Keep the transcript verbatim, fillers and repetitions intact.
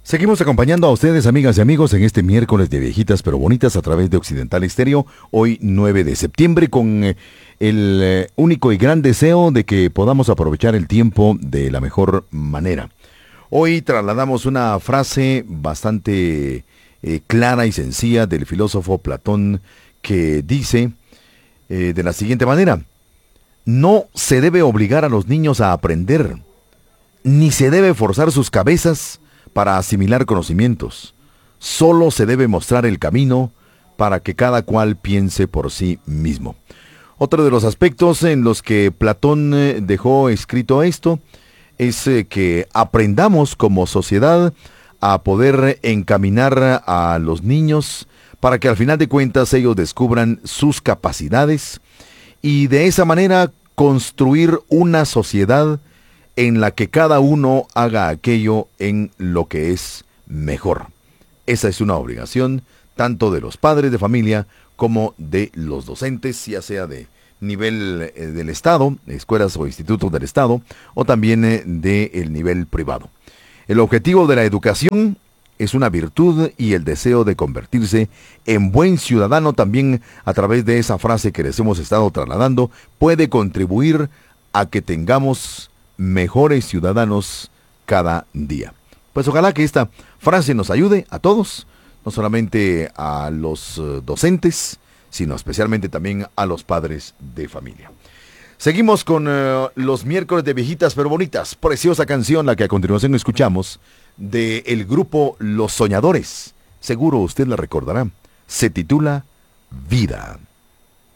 Seguimos acompañando a ustedes, amigas y amigos, en este miércoles de Viejitas pero Bonitas a través de Occidental Estéreo, hoy nueve de septiembre, con eh, el eh, único y gran deseo de que podamos aprovechar el tiempo de la mejor manera. Hoy trasladamos una frase bastante eh, clara y sencilla del filósofo Platón, que dice eh, de la siguiente manera: no se debe obligar a los niños a aprender, ni se debe forzar sus cabezas para asimilar conocimientos. Solo se debe mostrar el camino para que cada cual piense por sí mismo. Otro de los aspectos en los que Platón eh, dejó escrito esto es eh, que aprendamos como sociedad a poder encaminar a los niños para que al final de cuentas ellos descubran sus capacidades y de esa manera construir una sociedad en la que cada uno haga aquello en lo que es mejor. Esa es una obligación tanto de los padres de familia como de los docentes, ya sea de nivel eh, del Estado, escuelas o institutos del Estado, o también eh, del nivel privado. El objetivo de la educación es una virtud y el deseo de convertirse en buen ciudadano también, a través de esa frase que les hemos estado trasladando, puede contribuir a que tengamos mejores ciudadanos cada día. Pues ojalá que esta frase nos ayude a todos, no solamente a los uh, docentes, sino especialmente también a los padres de familia. Seguimos con uh, los miércoles de Viejitas pero Bonitas. Preciosa canción la que a continuación escuchamos del grupo Los Soñadores. Seguro usted la recordará. Se titula Vida.